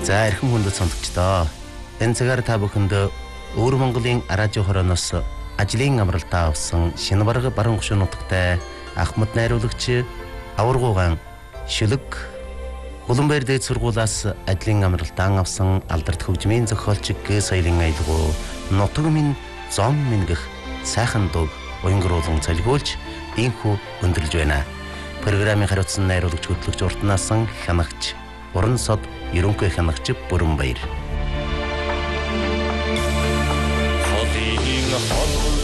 За эрхэм хүндэт сонсогчдоо. Энэ цагаар та бүхэнд Өвөр Монголын радио хорооноос ажлын амралтаа авсан шинэ бараг баруун гушуун нутагтай Ахмад найруулагч Аваргуугаан Шүлэг Улаанбаяр дээд сургуулиас ажлын амралтаа авсан алдарт хөгжмийн зохиолч Г Соёлын аялгуу нутаг минь зом минь гэх сайхан дуу уянгруулан цалгиулж инхүү өндөрлж байна. Программын хариуцсан найруулагч хөтлөгч уртнасан хянагч Уран сод ерөнхий хянагч Бүрэнбаяр. Хотын